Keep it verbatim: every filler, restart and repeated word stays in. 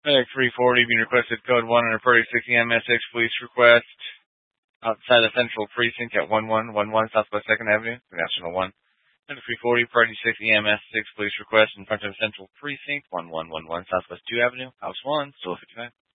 Medic three forty being requested code one thirty-six E M S six police request outside the Central Precinct at one one one one Southwest second Avenue, National one. Medic three forty, Party six E M S six police request in front of Central Precinct, one one one one Southwest two Avenue, House one, still fifty-five.